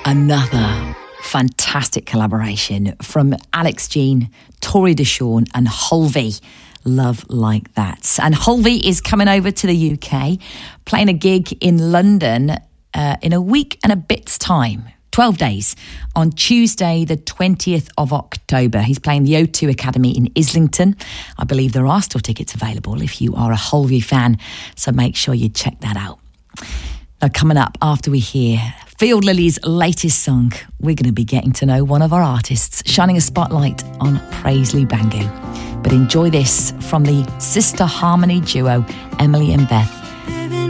Another fantastic collaboration from Alex Jean, Tori Deshawn and Holvey. Love Like That. And Holvey is coming over to the UK, playing a gig in London in a week and a bit's time. 12 days, on Tuesday the 20th of October. He's playing the O2 Academy in Islington. I believe there are still tickets available if you are a Holvey fan, so make sure you check that out. Now, coming up after we hear Field Lily's latest song, we're going to be getting to know one of our artists, shining a spotlight on Paisley Bangu. But enjoy this from the sister harmony duo Emily and Beth